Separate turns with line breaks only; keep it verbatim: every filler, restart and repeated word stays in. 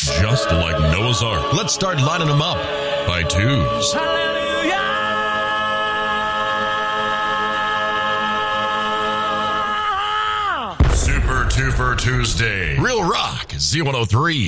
just like Noah's Ark. Let's start lining them up by twos. Super Tuper Tuesday. Real Rock Z one oh three.